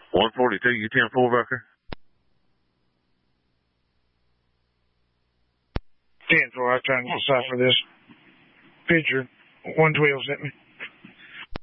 142, you 10-4 back there? 10-4, I was trying to decipher this picture 112 sent me.